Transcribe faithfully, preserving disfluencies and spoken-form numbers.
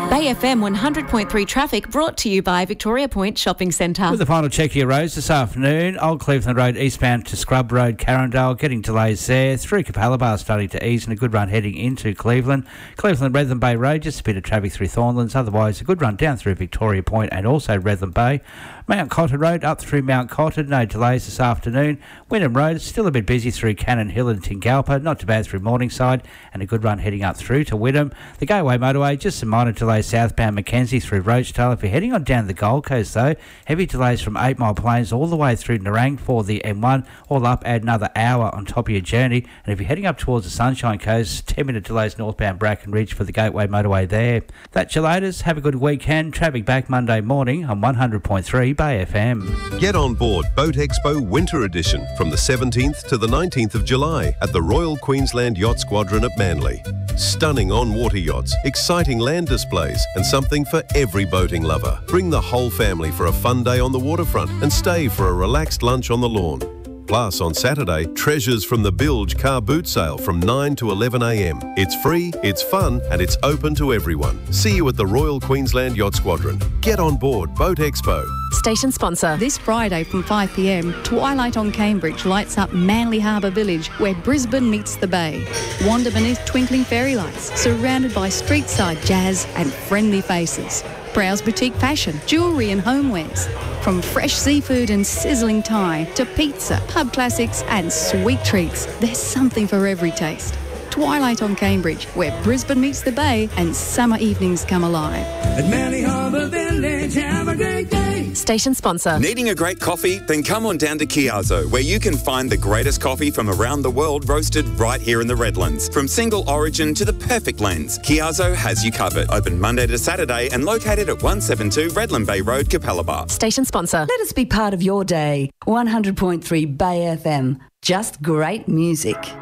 Bay F M one hundred point three traffic brought to you by Victoria Point Shopping Centre. With the final check of your roads this afternoon, Old Cleveland Road eastbound to Scrub Road, Carindale, getting delays there. Through Capalaba starting to ease and a good run heading into Cleveland. Cleveland Redland Bay Road, just a bit of traffic through Thornlands. Otherwise, a good run down through Victoria Point and also Redland Bay. Mount Cotton Road up through Mount Cotton, no delays this afternoon. Wynnum Road, still a bit busy through Cannon Hill and Tingalpa, not too bad through Morningside, and a good run heading up through to Wynnum. The Gateway Motorway, just some minor delays southbound Mackenzie through Rochedale. If you're heading on down the Gold Coast though, heavy delays from Eight Mile Plains all the way through Nerang for the M one, all up, add another hour on top of your journey. And if you're heading up towards the Sunshine Coast, ten minute delays northbound Bracken Ridge for the Gateway Motorway there. That's your latest. Have a good weekend. Traffic back Monday morning on one hundred point three Bay F M. Get on board Boat Expo Winter Edition from the seventeenth to the nineteenth of July at the Royal Queensland Yacht Squadron at Manly. Stunning on-water yachts, exciting land displays and something for every boating lover. Bring the whole family for a fun day on the waterfront and stay for a relaxed lunch on the lawn. Plus, on Saturday, treasures from the Bilge car boot sale from nine to eleven a m. It's free, it's fun, and it's open to everyone. See you at the Royal Queensland Yacht Squadron. Get on board Boat Expo. Station sponsor. This Friday from five p m, Twilight on Cambridge lights up Manly Harbour Village, where Brisbane meets the bay. Wander beneath twinkling fairy lights, surrounded by street-side jazz and friendly faces. Browse boutique fashion, jewellery and homewares. From fresh seafood and sizzling Thai to pizza, pub classics and sweet treats, there's something for every taste. Twilight on Cambridge, where Brisbane meets the bay and summer evenings come alive. At Manly Harbour Village, have a great day. Station sponsor. Needing a great coffee? Then come on down to Chiazzo, where you can find the greatest coffee from around the world roasted right here in the Redlands. From single origin to the perfect blends, Chiazzo has you covered. Open Monday to Saturday and located at one seventy-two Redland Bay Road, Capalaba. Station sponsor. Let us be part of your day. one hundred point three Bay F M. Just great music.